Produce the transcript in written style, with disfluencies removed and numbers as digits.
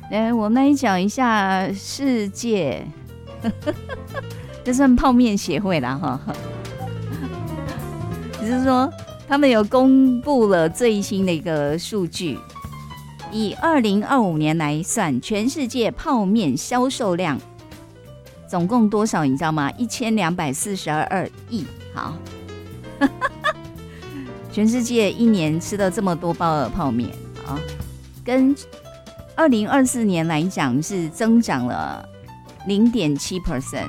我们来讲一下世界，这算泡面协会啦哈。只是说他们有公布了最新的一个数据，以2025年来算，全世界泡面销售量总共多少你知道吗？1242亿。好，全世界一年吃了这么多包的泡面啊，跟2024年来讲是增长了0.7%，